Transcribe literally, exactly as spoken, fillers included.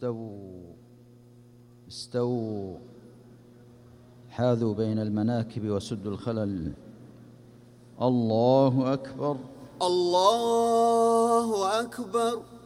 استووا استووا حاذوا بين المناكب وسدوا الخلل. الله أكبر. الله أكبر.